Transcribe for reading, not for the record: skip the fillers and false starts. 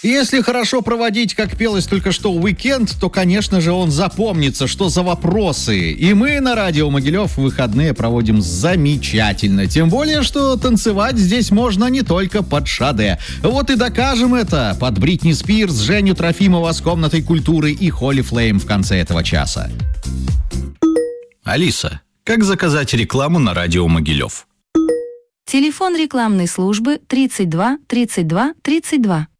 Если хорошо проводить, как пелось только что, уикенд, то, конечно же, он запомнится, что за вопросы. И мы на радио Могилев в выходные проводим замечательно. Тем более, что танцевать здесь можно не только под Шаде. Вот и докажем это под Бритни Спирс, Женю Трофимова с комнатой культуры и Холли Флейм в конце этого часа. Алиса, как заказать рекламу на радио Могилев? Телефон рекламной службы 32 32 32.